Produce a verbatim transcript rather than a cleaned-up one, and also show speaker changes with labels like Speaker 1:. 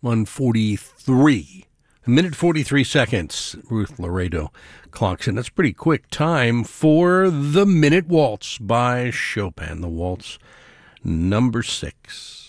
Speaker 1: one forty-three. A minute forty-three seconds. Ruth Laredo clocks in. That's pretty quick time for the Minute Waltz by Chopin. The waltz number six.